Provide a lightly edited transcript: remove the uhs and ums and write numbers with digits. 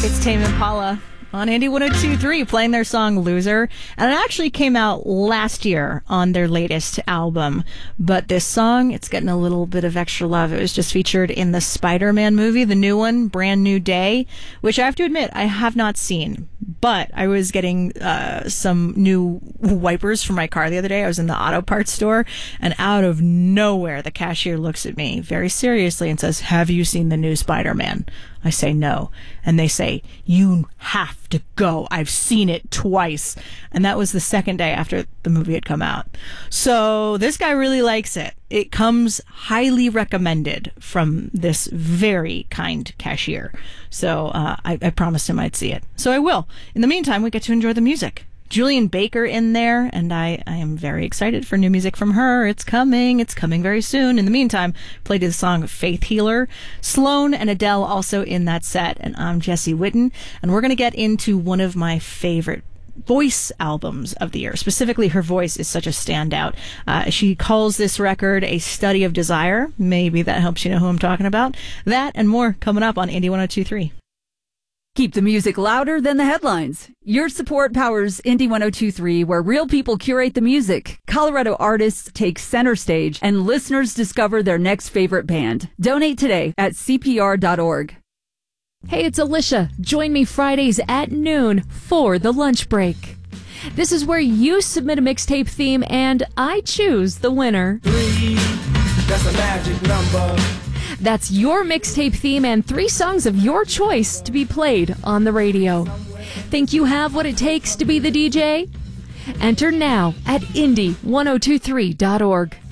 It's Tame Impala on Indie 102.3 playing their song Loser. And it actually came out last year on their latest album. But this song, it's getting a little bit of extra love. It was just featured in the Spider-Man movie, the new one, Brand New Day, which I have to admit I have not seen. But I was getting some new wipers for my car the other day. I was in the auto parts store, and out of nowhere, the cashier looks at me very seriously and says, "Have you seen the new Spider-Man?" I say no. And they say, "You have to go. I've seen it twice." And that was the second day after the movie had come out. So this guy really likes it. It comes highly recommended from this very kind cashier. So I promised him I'd see it. So I will. In the meantime, we get to enjoy the music. Julian Baker in there, and I am very excited for new music from her. It's coming very soon. In the meantime, played the song Faith Healer. Sloan and Adele also in that set, and I'm Jesse Witten, and we're going to get into one of my favorite voice albums of the year. Specifically, her voice is such a standout. She calls this record a study of desire. Maybe that helps you know who I'm talking about. That and more coming up on Indie 102.3. Keep the music louder than the headlines. Your support powers Indie 102.3, where real people curate the music, Colorado artists take center stage, and listeners discover their next favorite band. Donate today at CPR.org. Hey, it's Alicia. Join me Fridays at noon for the lunch break. This is where you submit a mixtape theme and I choose the winner. 3, that's a magic number. That's your mixtape theme and 3 songs of your choice to be played on the radio. Think you have what it takes to be the DJ? Enter now at indie1023.org.